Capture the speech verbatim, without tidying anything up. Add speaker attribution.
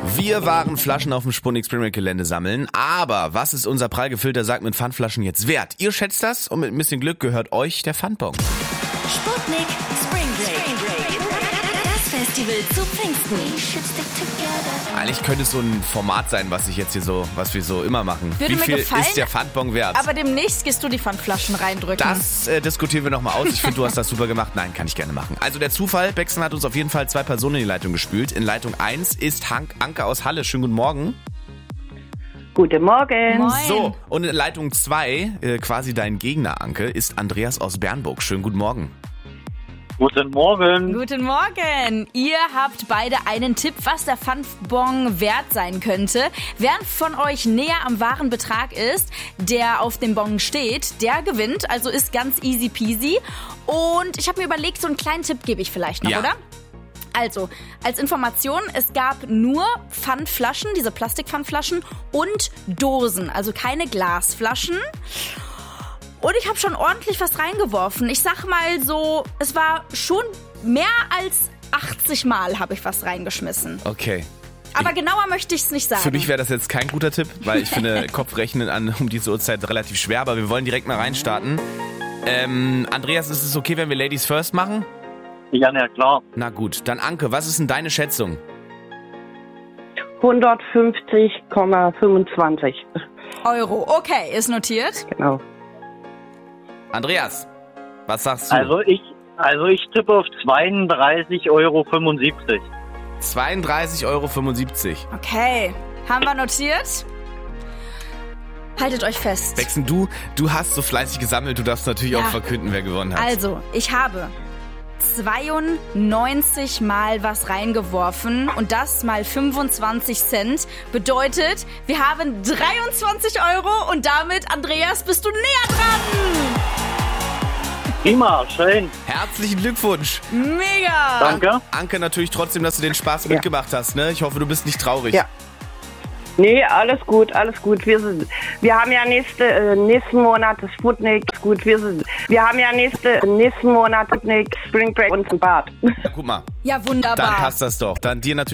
Speaker 1: Wir waren Flaschen auf dem Sputnik Spring Break Gelände sammeln, aber was ist unser prall gefüllter Sack mit Pfandflaschen jetzt wert? Ihr schätzt das und mit ein bisschen Glück gehört euch der Pfandbon.
Speaker 2: Sputnik Spring Break. Das Festival zu Pfingsten.
Speaker 1: Eigentlich könnte es so ein Format sein, was ich jetzt hier so, was wir so immer machen.
Speaker 3: Würde
Speaker 1: Wie
Speaker 3: mir
Speaker 1: viel
Speaker 3: gefallen,
Speaker 1: ist der Pfandbon wert?
Speaker 3: Aber demnächst gehst du die Pfandflaschen reindrücken.
Speaker 1: Das äh, diskutieren wir nochmal aus. Ich finde, du hast das super gemacht. Nein, kann ich gerne machen. Also der Zufall, Bexen hat uns auf jeden Fall zwei Personen in die Leitung gespült. In Leitung eins ist Hank, Anke aus Halle. Schönen guten Morgen.
Speaker 4: Guten Morgen.
Speaker 3: Moin.
Speaker 1: So, und in Leitung zwei, äh, quasi dein Gegner, Anke, ist Andreas aus Bernburg. Schönen guten Morgen.
Speaker 5: Guten Morgen.
Speaker 3: Guten Morgen. Ihr habt beide einen Tipp, was der Pfandbon wert sein könnte. Wer von euch näher am wahren Betrag ist, der auf dem Bon steht, der gewinnt. Also ist ganz easy peasy. Und ich habe mir überlegt, so einen kleinen Tipp gebe ich vielleicht noch,
Speaker 1: Ja.
Speaker 3: oder? Also, als Information, es gab nur Pfandflaschen, diese Plastikpfandflaschen und Dosen, also keine Glasflaschen. Und ich habe schon ordentlich was reingeworfen. Ich sag mal so, es war schon mehr als achtzig Mal habe ich was reingeschmissen.
Speaker 1: Okay.
Speaker 3: Aber genauer möchte ich es nicht sagen.
Speaker 1: Für mich wäre das jetzt kein guter Tipp, weil ich finde Kopfrechnen an um diese Uhrzeit relativ schwer, aber wir wollen direkt mal reinstarten. Ähm, Andreas, ist es okay, wenn wir Ladies First machen?
Speaker 5: Ja, na klar.
Speaker 1: Na gut, dann Anke, was ist denn deine Schätzung?
Speaker 4: hundertfünfzig Komma fünfundzwanzig.
Speaker 3: Euro, okay, ist notiert.
Speaker 4: Genau.
Speaker 1: Andreas, was sagst du?
Speaker 5: Also ich, also ich tippe auf zweiunddreißig Euro fünfundsiebzig.
Speaker 1: zweiunddreißig Euro fünfundsiebzig.
Speaker 3: Okay, haben wir notiert. Haltet euch fest.
Speaker 1: Bexen, du, du hast so fleißig gesammelt, du darfst natürlich
Speaker 3: Ja.
Speaker 1: auch verkünden, wer gewonnen hat.
Speaker 3: Also, ich habe zweiundneunzig Mal was reingeworfen und das mal fünfundzwanzig Cent. Bedeutet, wir haben dreiundzwanzig Euro und damit, Andreas, bist du näher dran.
Speaker 5: Prima, schön.
Speaker 1: Herzlichen Glückwunsch.
Speaker 3: Mega.
Speaker 5: Danke.
Speaker 1: Anke, natürlich trotzdem, dass du den Spaß mitgemacht hast, ne? Ich hoffe, du bist nicht traurig.
Speaker 4: Ja. Nee, alles gut, alles gut. Wir sind, wir haben ja nächste, äh, nächsten Monat das Sputnik. Gut, wir sind, wir haben ja nächste, nächsten Monat Sputnik, Spring Break und ein Bad.
Speaker 1: Ja, guck mal,
Speaker 3: Ja, wunderbar.
Speaker 1: dann passt das doch. Dann dir natürlich